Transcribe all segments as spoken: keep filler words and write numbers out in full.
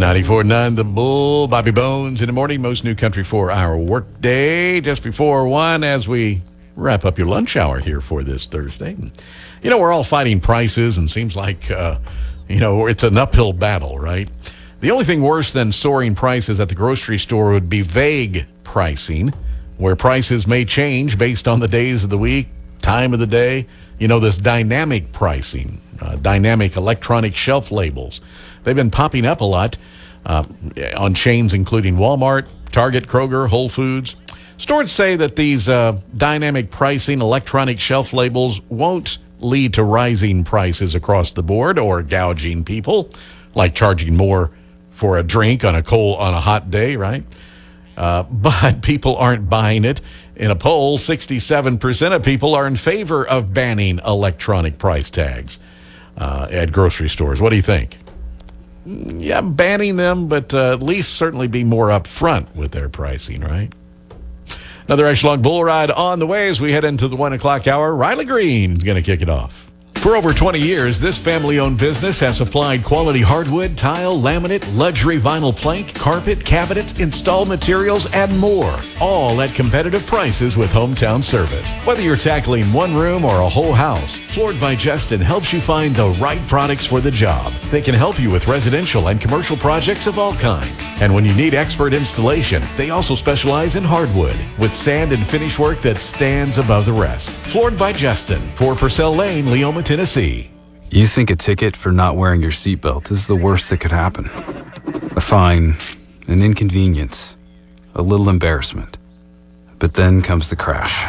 ninety-four point nine The Bull, Bobby Bones in the morning, most new country four-hour workday, just before one as we wrap up your lunch hour here for this Thursday. You know, we're all fighting prices and seems like, uh, you know, it's an uphill battle, right? The only thing worse than soaring prices at the grocery store would be vague pricing, where prices may change based on the days of the week, time of the day. You know, this dynamic pricing, uh, dynamic electronic shelf labels. They've been popping up a lot uh, on chains including Walmart, Target, Kroger, Whole Foods. Stores say that these uh, dynamic pricing electronic shelf labels won't lead to rising prices across the board or gouging people, like charging more for a drink on a cold, on a hot day, right? Uh, but people aren't buying it. In a poll, sixty-seven percent of people are in favor of banning electronic price tags uh, at grocery stores. What do you think? Yeah, banning them, but uh, at least certainly be more upfront with their pricing, right? Another extra long bull ride on the way as we head into the one o'clock hour. Riley Green's going to kick it off. For over twenty years, this family-owned business has supplied quality hardwood, tile, laminate, luxury vinyl plank, carpet, cabinets, installed materials, and more. All at competitive prices with hometown service. Whether you're tackling one room or a whole house, Floored by Justin helps you find the right products for the job. They can help you with residential and commercial projects of all kinds. And when you need expert installation, they also specialize in hardwood with sand and finish work that stands above the rest. Floored by Justin, four Purcell Lane, Leoma, Tennessee. You think a ticket for not wearing your seatbelt is the worst that could happen. A fine, an inconvenience, a little embarrassment. But then comes the crash.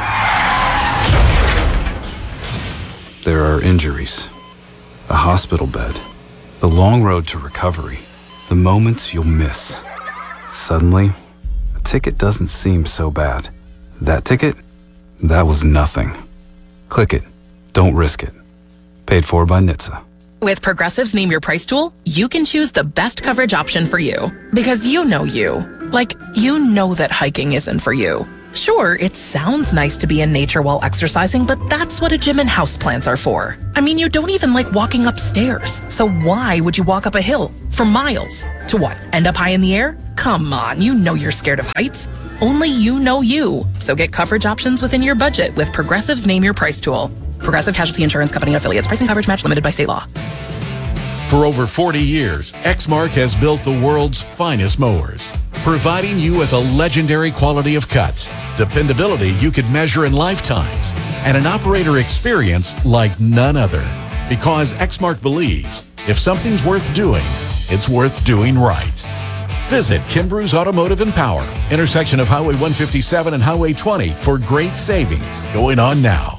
There are injuries, a hospital bed, the long road to recovery, the moments you'll miss. Suddenly, a ticket doesn't seem so bad. That ticket? That was nothing. Click it. Don't risk it. Paid for by N H T S A. With Progressive's Name Your Price tool, you can choose the best coverage option for you. Because you know you. Like, you know that hiking isn't for you. Sure, it sounds nice to be in nature while exercising, but that's what a gym and houseplants are for. I mean, you don't even like walking upstairs. So why would you walk up a hill for miles? To what, end up high in the air? Come on, you know you're scared of heights. Only you know you. So get coverage options within your budget with Progressive's Name Your Price tool. Progressive Casualty Insurance Company and affiliates. Pricing coverage match limited by state law. For over forty years, Exmark has built the world's finest mowers, providing you with a legendary quality of cuts, dependability you could measure in lifetimes, and an operator experience like none other. Because Exmark believes if something's worth doing, it's worth doing right. Visit Kimbrough's Automotive and Power, intersection of Highway one fifty-seven and Highway twenty for great savings going on now.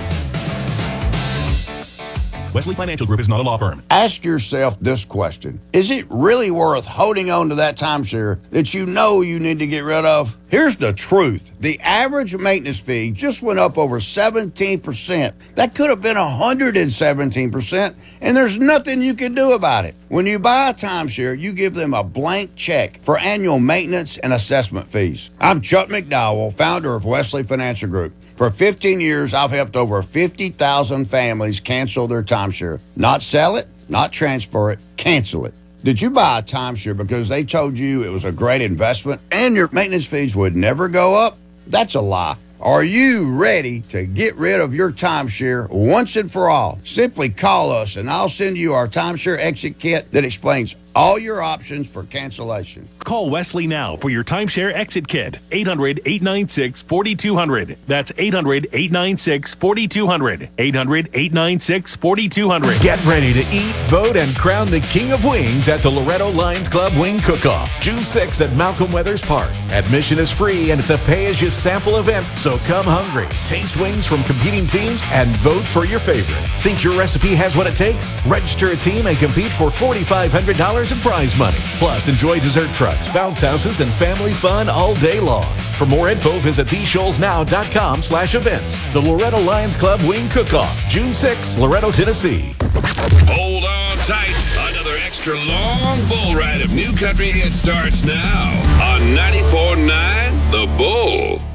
Wesley Financial Group is not a law firm. Ask yourself this question. Is it really worth holding on to that timeshare that you know you need to get rid of? Here's the truth. The average maintenance fee just went up over seventeen percent. That could have been one hundred seventeen percent, and there's nothing you can do about it. When you buy a timeshare, you give them a blank check for annual maintenance and assessment fees. I'm Chuck McDowell, founder of Wesley Financial Group. For fifteen years, I've helped over fifty thousand families cancel their timeshare. Not sell it, not transfer it, cancel it. Did you buy a timeshare because they told you it was a great investment and your maintenance fees would never go up? That's a lie. Are you ready to get rid of your timeshare once and for all? Simply call us and I'll send you our timeshare exit kit that explains all your options for cancellation. Call Wesley now for your timeshare exit kit. eight hundred, eight nine six, four two zero zero. That's eight hundred, eight nine six, four two zero zero. eight hundred, eight nine six, four two zero zero. Get ready to eat, vote, and crown the king of wings at the Loretto Lions Club Wing Cook-Off, June sixth at Malcolm Weathers Park. Admission is free and it's a pay-as-you-sample event, so come hungry, taste wings from competing teams, and vote for your favorite. Think your recipe has what it takes? Register a team and compete for four thousand five hundred dollars in prize money. Plus, enjoy dessert trucks, bounce houses, and family fun all day long. For more info, visit the shoals now dot com slash events. The Loretto Lions Club Wing Cook-Off, June sixth, Loretto, Tennessee. Hold on tight. Another extra long bull ride of new country hits starts now on ninety-four point nine The Bull.